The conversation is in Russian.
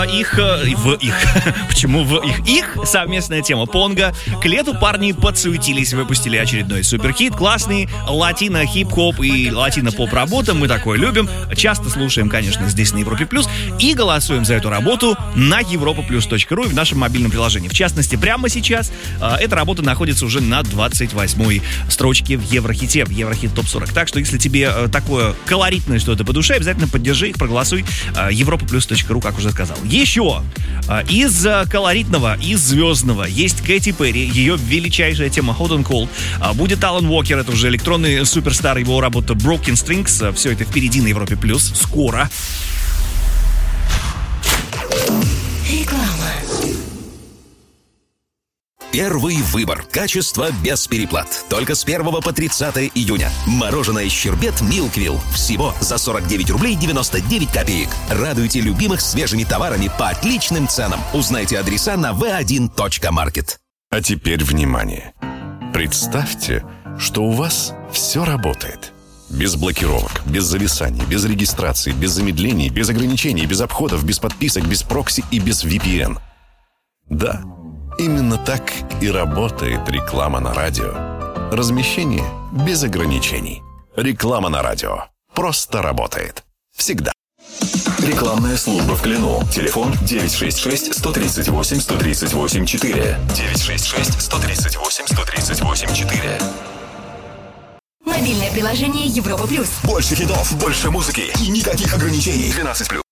Почему в их совместная тема Понго. К лету парни подсуетились, выпустили очередной суперхит. Классный латино-хип-хоп и латино-поп работа. Мы такое любим. Часто слушаем, конечно, здесь на Европе Плюс. И голосуем за эту работу на europaplus.ru и в нашем мобильном приложении. В частности, прямо сейчас эта работа находится уже на 28-й строчке в Еврохите, в Еврохит ТОП-40. Так что, если тебе такое колоритное что-то по душе, обязательно поддержи их, проголосуй. europaplus.ru, как уже сказал. Еще из колоритного, из звездного есть Кэти Перри, ее величайшая тема Hot and Cold. Будет Алан Уокер, это уже электронный суперстар, его работа Broken Strings. Все это впереди на Европе Плюс. Скоро. Реклама. Первый выбор. Качество без переплат. Только с 1 по 30 июня. Мороженое «Щербет» Милквилл. Всего за 49 рублей 99 копеек. Радуйте любимых свежими товарами по отличным ценам. Узнайте адреса на v1.market. А теперь внимание. Представьте, что у вас все работает. Без блокировок, без зависаний, без регистрации, без замедлений, без ограничений, без обходов, без подписок, без прокси и без VPN. Да, именно так и работает реклама на радио. Размещение без ограничений. Реклама на радио. Просто работает. Всегда. Рекламная служба в Клину. Телефон 966-138-138-4. 966-138-138-4. Мобильное приложение Европа Плюс. Больше хитов, больше музыки и никаких ограничений. 12+.